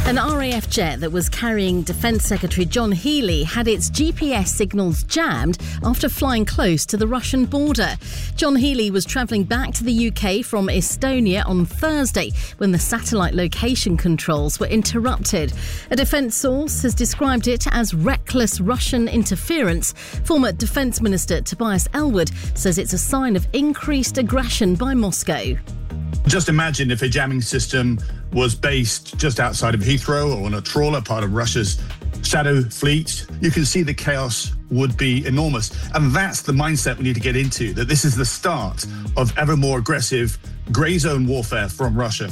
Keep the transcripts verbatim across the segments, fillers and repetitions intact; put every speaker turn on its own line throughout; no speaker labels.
An R A F jet that was carrying Defence Secretary John Healey had its G P S signals jammed after flying close to the Russian border. John Healey was travelling back to the U K from Estonia on Thursday when the satellite location controls were interrupted. A defence source has described it as reckless Russian interference. Former Defence Minister Tobias Ellwood says it's a sign of increased aggression by Moscow.
Just imagine if a jamming system was based just outside of Heathrow or on a trawler, part of Russia's shadow fleet. You can see the chaos would be enormous. And that's the mindset we need to get into, that this is the start of ever more aggressive grey zone warfare from Russia.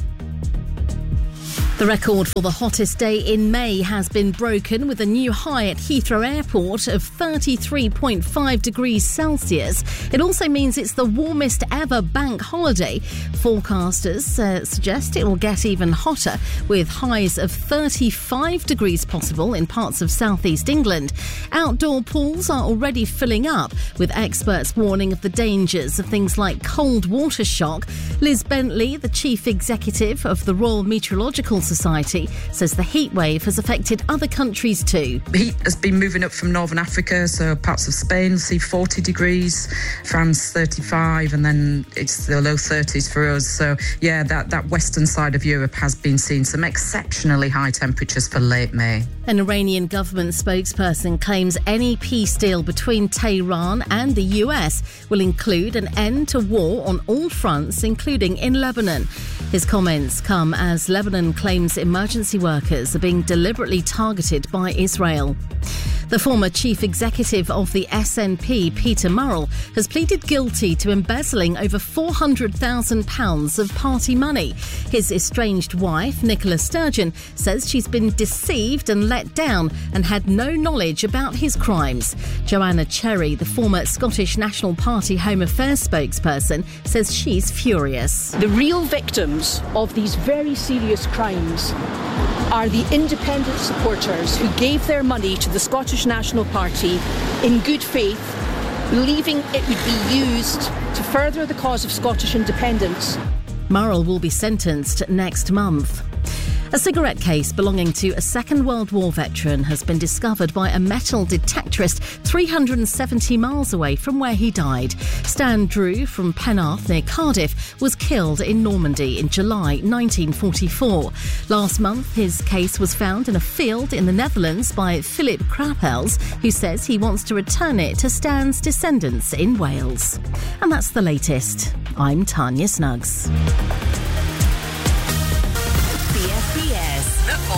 The record for the hottest day in May has been broken with a new high at Heathrow Airport of thirty-three point five degrees Celsius. It also means it's the warmest ever bank holiday. Forecasters uh, suggest it will get even hotter, with highs of thirty-five degrees possible in parts of southeast England. Outdoor pools are already filling up, with experts warning of the dangers of things like cold water shock. Liz Bentley, the chief executive of the Royal Meteorological Society, says the heat wave has affected other countries too.
Heat has been moving up from northern Africa, so parts of Spain see forty degrees, France thirty-five, and then it's the low thirties for us. So yeah, that, that western side of Europe has been seeing some exceptionally high temperatures for late May.
An Iranian government spokesperson claims any peace deal between Tehran and the U S will include an end to war on all fronts, including in Lebanon. His comments come as Lebanon claims emergency workers are being deliberately targeted by Israel. The former chief executive of the S N P, Peter Murrell, has pleaded guilty to embezzling over four hundred thousand pounds of party money. His estranged wife, Nicola Sturgeon, says she's been deceived and let down and had no knowledge about his crimes. Joanna Cherry, the former Scottish National Party Home Affairs spokesperson, says she's furious.
The real victims of these very serious crimes are the independent supporters who gave their money to the Scottish National Party in good faith, believing it would be used to further the cause of Scottish independence.
Murrell will be sentenced next month. A cigarette case belonging to a Second World War veteran has been discovered by a metal detectorist three hundred seventy miles away from where he died. Stan Drew from Penarth near Cardiff was killed in Normandy in July nineteen forty-four. Last month, his case was found in a field in the Netherlands by Philip Krapels, who says he wants to return it to Stan's descendants in Wales. And that's the latest. I'm Tanya Snuggs.